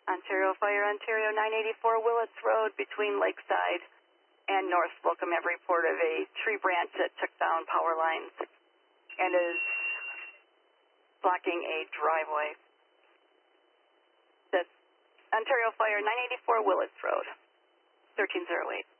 Ontario Fire, Ontario 984 Willits Road between Lakeside and North Slocum have reported a tree branch that took down power lines and is blocking a driveway. That's Ontario Fire 984 Willits Road, 1308.